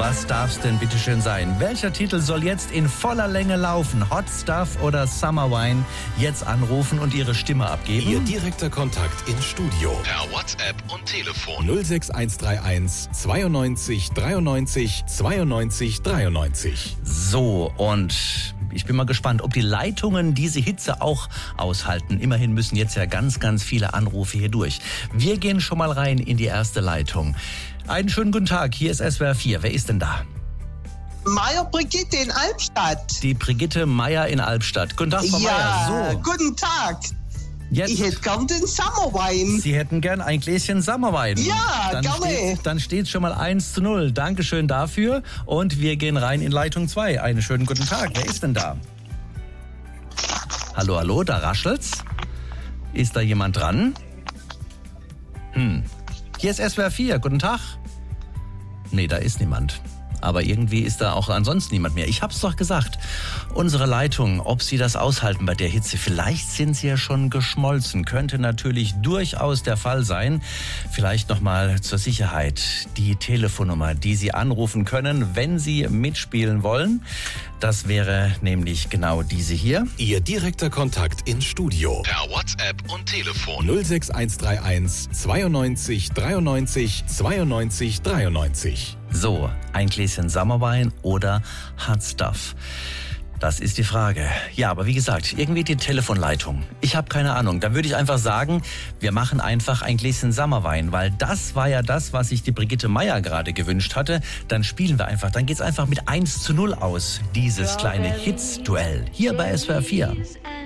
was darf's denn bitteschön sein? Welcher Titel soll jetzt in voller Länge laufen? Hot Stuff oder Summer Wine? Jetzt anrufen und Ihre Stimme abgeben. Ihr direkter Kontakt ins Studio. Per WhatsApp und Telefon. 06131 92 93 92 93. So, und ich bin mal gespannt, ob die Leitungen diese Hitze auch aushalten. Immerhin müssen jetzt ja ganz, ganz viele Anrufe hier durch. Wir gehen schon mal rein in die erste Leitung. Einen schönen guten Tag, hier ist SWR 4. Wer ist denn da? Meier Brigitte in Albstadt. Die Brigitte Meier in Albstadt. Guten Tag, Frau Meier. So, guten Tag. jetzt. Ich hätte gern den Summerwein. Sie hätten gern ein Gläschen Sommerwein. Ja, gerne. Dann steht schon mal 1:0. Dankeschön dafür. Und wir gehen rein in Leitung 2. Einen schönen guten Tag. Wer ist denn da? Hallo, hallo, da raschelt's. Ist da jemand dran? Hier ist SWR 4. Guten Tag. Nee, da ist niemand. Aber irgendwie ist da auch ansonsten niemand mehr. Ich hab's doch gesagt. Unsere Leitung, ob Sie das aushalten bei der Hitze, vielleicht sind sie ja schon geschmolzen. Könnte natürlich durchaus der Fall sein. Vielleicht nochmal zur Sicherheit die Telefonnummer, die Sie anrufen können, wenn Sie mitspielen wollen. Das wäre nämlich genau diese hier. Ihr direkter Kontakt ins Studio. Per WhatsApp und Telefon. 06131 92 93 92 93. So, ein Gläschen Sommerwein oder Hot Stuff? Das ist die Frage. Ja, aber wie gesagt, irgendwie die Telefonleitung. Ich habe keine Ahnung. Da würde ich einfach sagen, wir machen einfach ein Gläschen Sommerwein, weil das war ja das, was sich die Brigitte Meier gerade gewünscht hatte. Dann spielen wir einfach. Dann geht's einfach mit 1:0 aus, dieses kleine Hits-Duell. Hier bei SWR 4.